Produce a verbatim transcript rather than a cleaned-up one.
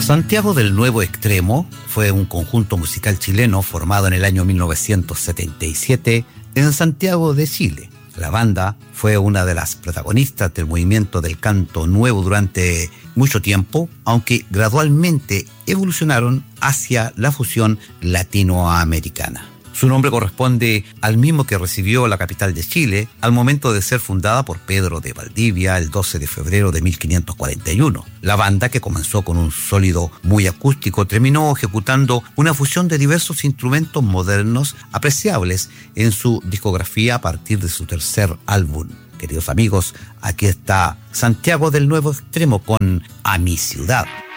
Santiago del Nuevo Extremo fue un conjunto musical chileno formado en el año mil novecientos setenta y siete en Santiago de Chile. La banda fue una de las protagonistas del movimiento del canto nuevo durante mucho tiempo, aunque gradualmente evolucionaron hacia la fusión latinoamericana. Su nombre corresponde al mismo que recibió la capital de Chile al momento de ser fundada por Pedro de Valdivia el doce de febrero de mil quinientos cuarenta y uno. La banda, que comenzó con un sólido muy acústico, terminó ejecutando una fusión de diversos instrumentos modernos apreciables en su discografía a partir de su tercer álbum. Queridos amigos, aquí está Santiago del Nuevo Extremo con A Mi Ciudad.